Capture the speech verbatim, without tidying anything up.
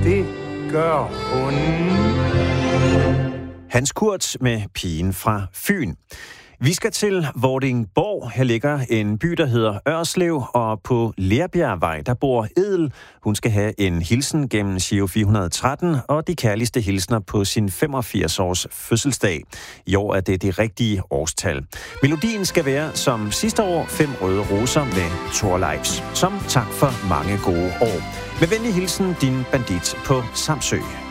Det gør hun. Hans Kurt med Pigen fra Fyn. Vi skal til Vordingborg. Her ligger en by, der hedder Ørslev, og på Lerbjergvej, der bor Edel. Hun skal have en hilsen gennem Giro fire hundrede og tretten, og de kærligste hilsner på sin femogfirs års fødselsdag. I år er det det rigtige årstal. Melodien skal være som sidste år Fem røde roser med Thorleifs. Som tak for mange gode år. Med venlig hilsen, din bandit på Samsø.